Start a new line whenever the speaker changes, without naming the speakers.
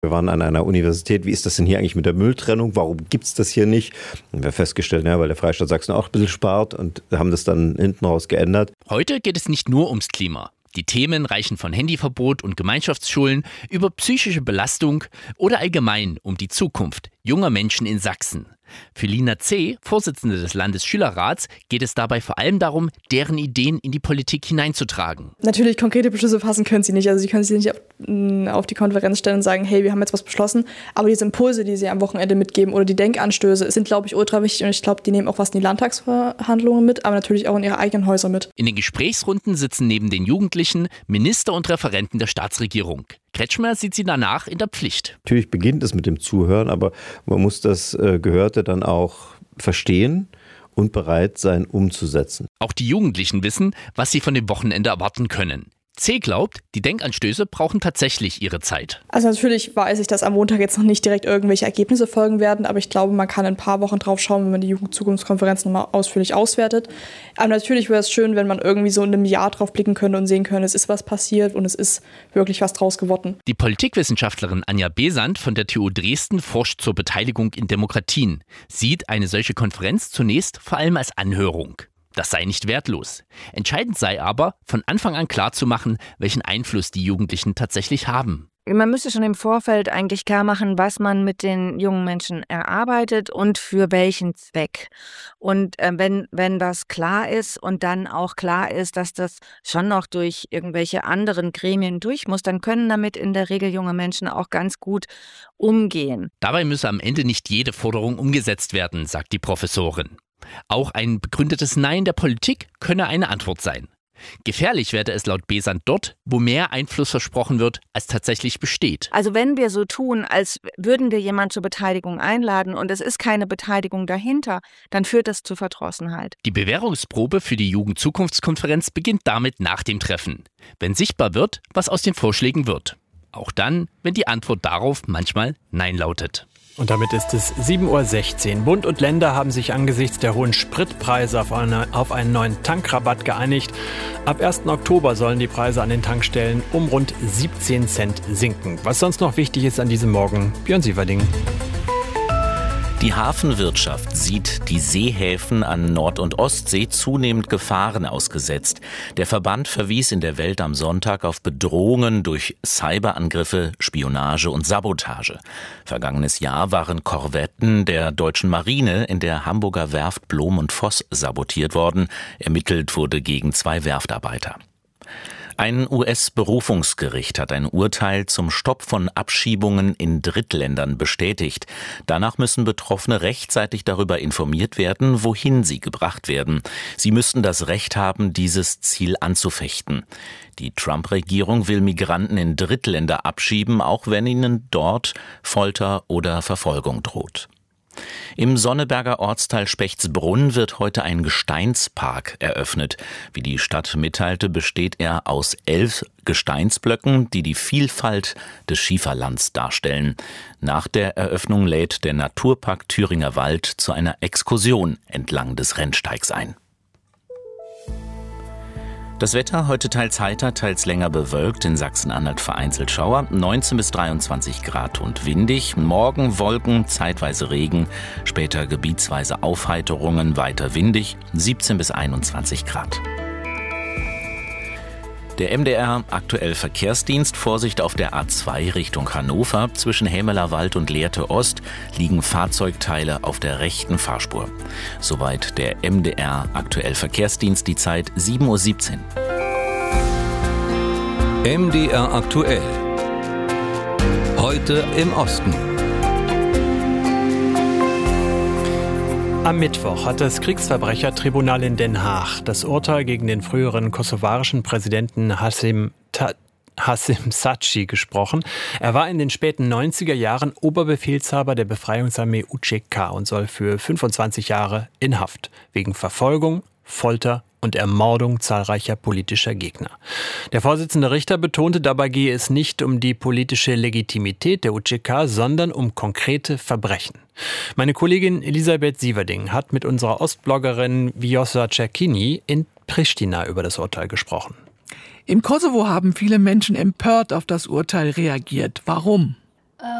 Wir waren an einer Universität, wie ist das denn hier eigentlich mit der Mülltrennung? Warum gibt es das hier nicht? Und wir haben festgestellt, weil der Freistaat Sachsen auch ein bisschen spart und haben das dann hinten raus geändert.
Heute geht es nicht nur ums Klima. Die Themen reichen von Handyverbot und Gemeinschaftsschulen über psychische Belastung oder allgemein um die Zukunft junger Menschen in Sachsen. Für Lina C., Vorsitzende des Landesschülerrats, geht es dabei vor allem darum, deren Ideen in die Politik hineinzutragen.
Natürlich, konkrete Beschlüsse fassen können sie nicht. Also sie können sich nicht auf die Konferenz stellen und sagen, hey, wir haben jetzt was beschlossen. Aber diese Impulse, die sie am Wochenende mitgeben oder die Denkanstöße sind, glaube ich, ultra wichtig. Und ich glaube, die nehmen auch was in die Landtagsverhandlungen mit, aber natürlich auch in ihre eigenen Häuser mit.
In den Gesprächsrunden sitzen neben den Jugendlichen Minister und Referenten der Staatsregierung. Kretschmer sieht sie danach in der Pflicht.
Natürlich beginnt es mit dem Zuhören, aber man muss das Gehörte dann auch verstehen und bereit sein, umzusetzen.
Auch die Jugendlichen wissen, was sie von dem Wochenende erwarten können. C. glaubt, die Denkanstöße brauchen tatsächlich ihre Zeit.
Also natürlich weiß ich, dass am Montag jetzt noch nicht direkt irgendwelche Ergebnisse folgen werden, aber ich glaube, man kann in ein paar Wochen drauf schauen, wenn man die Jugendzukunftskonferenz nochmal ausführlich auswertet. Aber natürlich wäre es schön, wenn man irgendwie so in einem Jahr drauf blicken könnte und sehen könnte, es ist was passiert und es ist wirklich was draus geworden.
Die Politikwissenschaftlerin Anja Besant von der TU Dresden forscht zur Beteiligung in Demokratien, sieht eine solche Konferenz zunächst vor allem als Anhörung. Das sei nicht wertlos. Entscheidend sei aber, von Anfang an klarzumachen, welchen Einfluss die Jugendlichen tatsächlich haben.
Man müsste schon im Vorfeld eigentlich klar machen, was man mit den jungen Menschen erarbeitet und für welchen Zweck. Und wenn das klar ist und dann auch klar ist, dass das schon noch durch irgendwelche anderen Gremien durch muss, dann können damit in der Regel junge Menschen auch ganz gut umgehen.
Dabei müsse am Ende nicht jede Forderung umgesetzt werden, sagt die Professorin. Auch ein begründetes Nein der Politik könne eine Antwort sein. Gefährlich werde es laut Besant dort, wo mehr Einfluss versprochen wird, als tatsächlich besteht.
Also wenn wir so tun, als würden wir jemanden zur Beteiligung einladen und es ist keine Beteiligung dahinter, dann führt das zu Verdrossenheit.
Die Bewährungsprobe für die Jugendzukunftskonferenz beginnt damit nach dem Treffen, wenn sichtbar wird, was aus den Vorschlägen wird. Auch dann, wenn die Antwort darauf manchmal Nein lautet.
Und damit ist es 7:16 Uhr. Bund und Länder haben sich angesichts der hohen Spritpreise auf einen neuen Tankrabatt geeinigt. Ab 1. Oktober sollen die Preise an den Tankstellen um rund 17 Cent sinken. Was sonst noch wichtig ist an diesem Morgen, Björn Sieverding.
Die Hafenwirtschaft sieht die Seehäfen an Nord- und Ostsee zunehmend Gefahren ausgesetzt. Der Verband verwies in der Welt am Sonntag auf Bedrohungen durch Cyberangriffe, Spionage und Sabotage. Vergangenes Jahr waren Korvetten der deutschen Marine in der Hamburger Werft Blom und Voss sabotiert worden. Ermittelt wurde gegen 2 Werftarbeiter. Ein US-Berufungsgericht hat ein Urteil zum Stopp von Abschiebungen in Drittländern bestätigt. Danach müssen Betroffene rechtzeitig darüber informiert werden, wohin sie gebracht werden. Sie müssten das Recht haben, dieses Ziel anzufechten. Die Trump-Regierung will Migranten in Drittländer abschieben, auch wenn ihnen dort Folter oder Verfolgung droht. Im Sonneberger Ortsteil Spechtsbrunn wird heute ein Gesteinspark eröffnet. Wie die Stadt mitteilte, besteht er aus 11 Gesteinsblöcken, die die Vielfalt des Schieferlands darstellen. Nach der Eröffnung lädt der Naturpark Thüringer Wald zu einer Exkursion entlang des Rennsteigs ein. Das Wetter heute teils heiter, teils länger bewölkt, in Sachsen-Anhalt vereinzelt Schauer, 19 bis 23 Grad und windig. Morgen Wolken, zeitweise Regen, später gebietsweise Aufheiterungen, weiter windig, 17 bis 21 Grad. Der MDR aktuell Verkehrsdienst, Vorsicht auf der A2 Richtung Hannover. Zwischen Hämelerwald und Lehrte Ost liegen Fahrzeugteile auf der rechten Fahrspur. Soweit der MDR aktuell Verkehrsdienst, die Zeit 7:17 Uhr.
MDR aktuell. Heute im Osten.
Am Mittwoch hat das Kriegsverbrechertribunal in Den Haag das Urteil gegen den früheren kosovarischen Präsidenten Hašim Thaçi gesprochen. Er war in den späten 90er Jahren Oberbefehlshaber der Befreiungsarmee UÇK und soll für 25 Jahre in Haft wegen Verfolgung, Folter und Ermordung zahlreicher politischer Gegner. Der Vorsitzende Richter betonte, dabei gehe es nicht um die politische Legitimität der UÇK, sondern um konkrete Verbrechen. Meine Kollegin Elisabeth Sieverding hat mit unserer Ostbloggerin Vjosa Cekini in Pristina über das Urteil gesprochen.
Im Kosovo haben viele Menschen empört auf das Urteil reagiert. Warum?